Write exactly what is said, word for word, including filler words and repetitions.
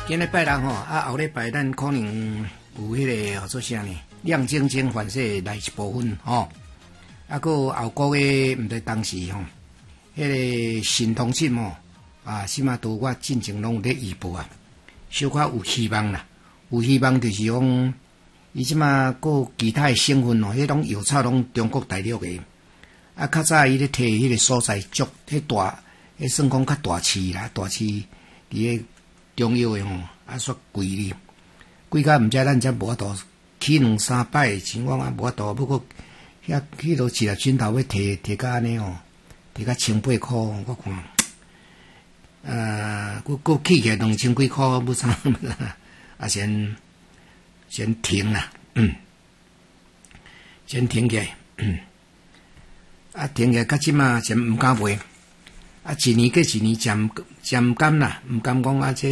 今礼拜六吼，啊后礼拜咱可能有迄、那个叫做啥呢？亮晶晶反射来一部分吼，啊，个后个月毋知当时吼，迄、那个新通讯吼，啊，起码都我进前拢有咧预报啊，小可有希望啦，有希望就是讲，伊即马个其他诶省份吼，迄种药草拢中国大陆诶，啊，较早伊咧摕迄个所在足，迄大，迄算讲较大市啦，大市伫个。中药诶吼，啊煞贵哩，贵甲毋知咱遮无法度去两三摆，情况啊无法度，不过遐迄落饲入枕头要摕摕甲安尼吼，摕甲千八箍，我看，呃，佫佫起起来两千几箍，要怎啊先先停啦，嗯，先停起来，嗯，啊停起来，到即马先毋敢卖，啊一年过一年，渐渐毋甘啦，毋甘讲啊这。